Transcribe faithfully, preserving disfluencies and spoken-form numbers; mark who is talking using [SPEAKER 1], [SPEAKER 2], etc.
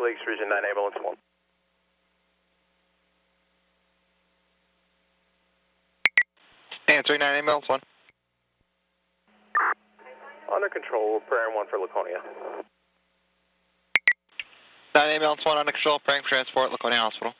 [SPEAKER 1] Lakes Region nine Ambulance one.
[SPEAKER 2] Answering nine Ambulance one.
[SPEAKER 1] Under control, praying one for Laconia.
[SPEAKER 2] nine Ambulance one under control, praying for transport, Laconia Hospital.